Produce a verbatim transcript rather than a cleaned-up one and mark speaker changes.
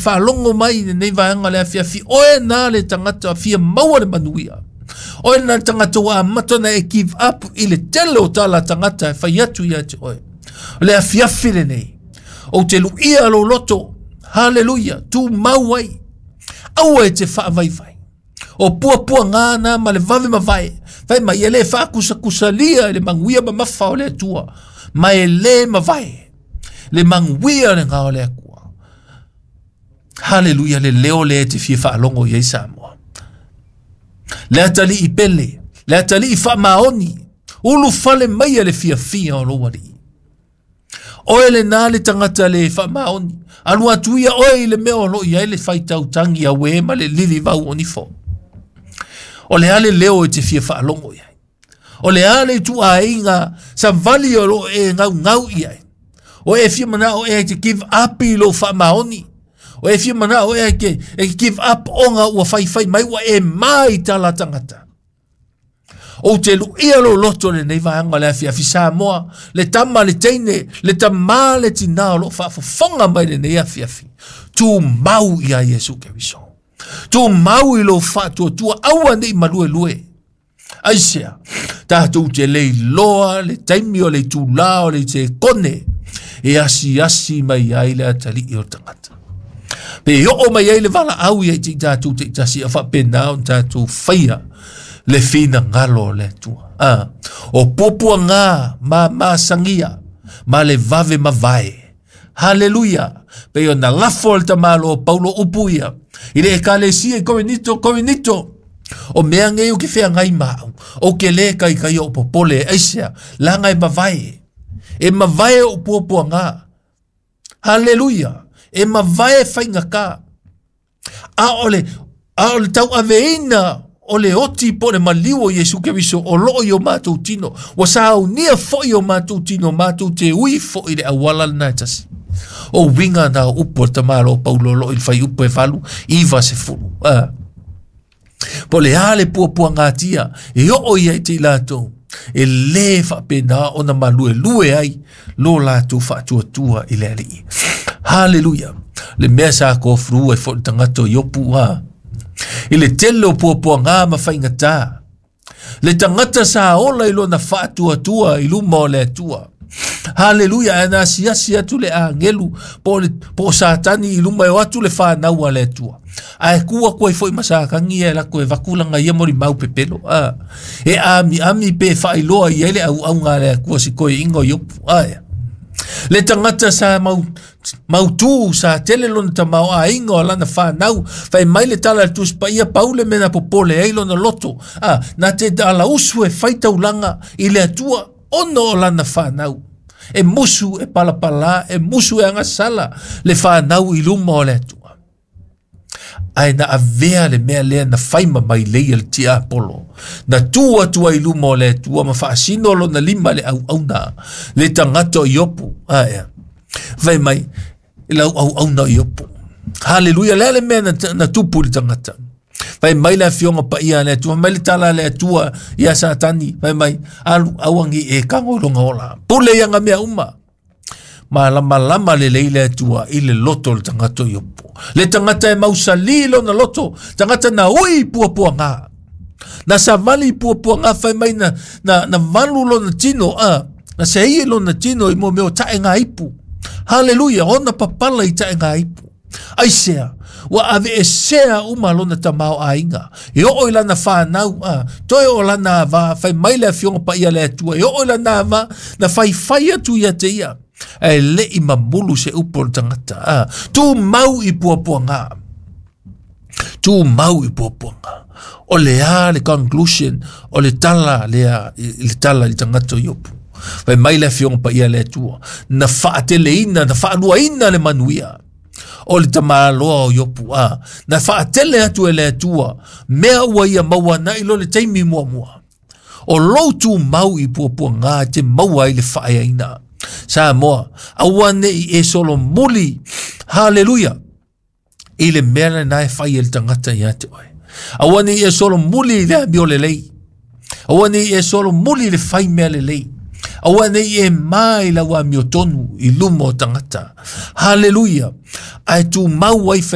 Speaker 1: whaalongo mai nei vaanga le afiafi oe nā le tangata fia maua le manuia. Oe nā tangata wa matona e give up i le tele o tala tangata e whai atu ia te oe. Le afiafi le nei. O te luia lo loto. Hallelujah. Tu mauai. Aua e te wha vai vai. O pua pua ngā nā ma le vave ma vai. Vai ma i le wha kusa kusa lia le manguia ma mafa o le atua. Ma e le ma vai. Le manguia le ngā o le akua. Hallelujah. Le leo le te fie wha alongo i eisa moa. Le atali i pele. Le atali i wha maoni. Ulu fale mai le fia fia o lowari. Oe le nā le tangata le wha maoni. Alu atuia oe le meo lo i ele whai tau tangi a we ma le lili vau o nifo. O le ale leo e te fia wha alongo i ai. O le ale tu a inga sa vali o lo e ngau ngau i ai. O e fia mana o e te give up i lo wha maoni. O e fia mana o e ke e give up onga ua whai whai mai ua e mai tala tangata. O te lu ia lo loto le nei vaanga le afia fisa moa, le tama le teine, le tama le tina lo whaafafonga mai le nei afia fi. Tu mau ia Yesu ke viso. Tu mau i lo whaatua tua aua nei malue lue. Aisea, tātou te lei loa, le taimi o le tu lao, le te kone, e asi asi mai ai le atali i o tangata. Pe yo o mai ai le vala au i te tātou te tasi a whapena o tātou whaia, le fina ngalo le tua. Ah, o popua ngā ma ma sangia, ma le vave ma vai. Hallelujah. Pe o na lafo le tamalo o Paulo upuia. Ile e kale si e komenito, komenito. O mea ngai o ke whea ngai mau. O ke le kai kai o popole eisea. La ngai ma vai. E ma vai o popua ngā. Hallelujah. E ma vai whainga ka. A ole, a ole tau aveina. O le oti po le maliwo Yesu ke viso o loo yo mātou tino. Wa sao nia fo yo mātou tino mātou te ui fo i le awala na tasi. O winga na upo ta maro Paulo lo il fai upo e falu. Iva se fulu. Ah. Po le ale pua pua ngatia. E o o iai te lato. E le fa pena o na malue lue ai. Lo lato fa tua tua i le ali. Hallelujah. Le mea sa ko fru e fo tangato yopu ha. I le telo puapua ngā mawhainga tā. Le tangata sa ola ilo na whaatua tua i luma o le atua. Hallelujah, e nā siasi atu le angelu po, le, po satani i luma e atu le whanau a le atua. A e kua koe foi masakangi e lako e wakulanga ia mori mau pepelo. Ah. E ami ami pe whailoa i ele au au ngā le akua si koe ingo yopu. Ah, le tangata sa mau mau tu sa tele lona ta mau a ingo lana whanau fai mai le tala tu spa ia paule mena popole e lona loto ah na te ala usu e fai taulanga i le atua ono lana whanau e musu e palapala e musu e angasala le whanau i luma o le atua ai na avea le mea lea na whaima mai leia le tia apolo na tua tua i luma o le atua ma whaasino lo na lima le au au na le tangato i opu ah ea vai mai ila au au na yopo hallelujah le mea na, na tupu le tangata vai mai la fionga pa ia le tu mai le tala le tua ia satani vai mai au awangi e kango longa ola pule yanga mea uma ma lama lama le leile tua ile loto le tangata yopo le tangata e mausalilo na loto tangata na ui pua pua ngā na savali pua pua ngā vai mai na na, na valu lo na tino ah na sei lo na tino i mo meo tae ngā ipu. Hallelujah, ona papala i tae ngā ipu. Aisea, wa ave e sea uma lona tamao a inga. E o ila na whanau, ah, toi o lana va, fai maile a fionga pa ia le atua. E o ila na va, na fai fai atu ia te ia. E le i mamulu se upo tangata. Ah, tu mau i puapua ngā. Tu mau i puapua ngā. O le a, le conclusion, o le tala, le a, le tala, le tangata yopu. Vai mai le fionga pa ia le atua. Na whaatele ina, na whaanua ina le manuia. O le tamaloa o yopu a. Na whaatele atu e le atua. Mea ua ia maua na ilo le teimi mua mua. O loutu mau i puapua ngā te maua i le whaea ina. Sa moa. Awane i e solo muli. Hallelujah. I le mea le nae whaia le tangata i ate oe. Awane i e solo muli i le amio le lei. Awane i e solo muli le whai mea le lei. Awane i e mai la wa miotonu i lumo tangata. Hallelujah. Ai tu mau wai